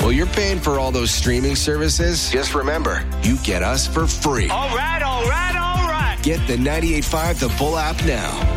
Well, you're paying for all those streaming services. Just remember, you get us for free. All right. Get the 98.5 The Bull app now.